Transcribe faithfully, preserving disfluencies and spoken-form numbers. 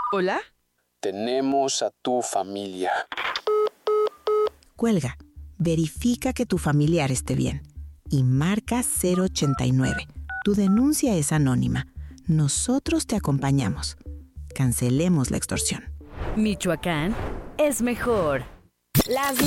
¿Hola? Tenemos a tu familia. Cuelga. Verifica que tu familiar esté bien. Y marca cero ochenta y nueve. Tu denuncia es anónima. Nosotros te acompañamos. Cancelemos la extorsión. Michoacán es mejor. Las